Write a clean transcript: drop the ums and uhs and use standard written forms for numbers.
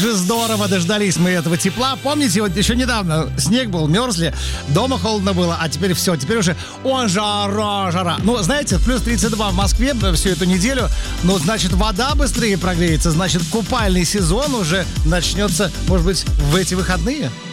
Здорово дождались мы этого тепла. Помните, вот еще недавно снег был, мерзли, дома холодно было, а теперь все, теперь уже жара. Ну, знаете, плюс 32 в Москве всю эту неделю, ну, значит, вода быстрее прогреется, значит, купальный сезон уже начнется, может быть, в эти выходные.